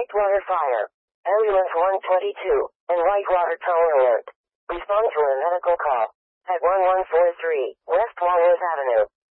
Whitewater Fire. Ambulance 122, and Whitewater Tower Alert. Respond to a medical call at 1143 West Walworth Avenue.